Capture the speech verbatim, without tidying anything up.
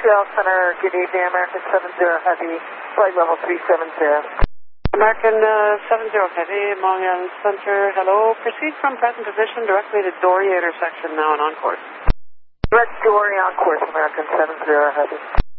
Dallas Center, good evening, American seven zero Heavy, flight level three seven zero. American uh, seven zero Heavy, Long Island Center, hello. Proceed from present position directly to Dory intersection now and on course. Direct Dory on course, American seven zero Heavy.